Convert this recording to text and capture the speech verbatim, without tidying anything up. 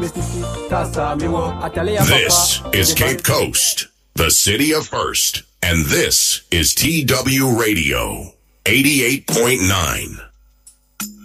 This is Cape Coast, the city of Hearst, and this is T W Radio eighty-eight point nine.